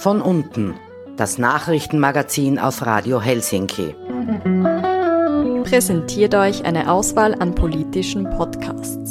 Von unten, das Nachrichtenmagazin auf Radio Helsinki. Präsentiert euch eine Auswahl an politischen Podcasts.